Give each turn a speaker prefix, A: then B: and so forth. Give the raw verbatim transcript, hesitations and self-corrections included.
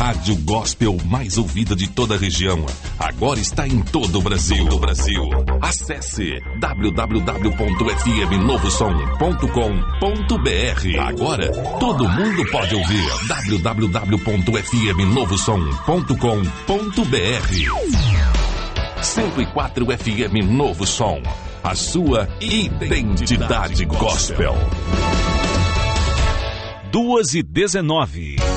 A: rádio gospel mais ouvida de toda a região. Agora está em todo o Brasil. Todo o Brasil. Acesse w w w ponto f m novo som ponto com ponto b r. Agora todo mundo pode ouvir. w w w ponto f m novo som ponto com ponto b r. cento e quatro F M Novo Som. A sua identidade gospel.
B: duas e dezenove.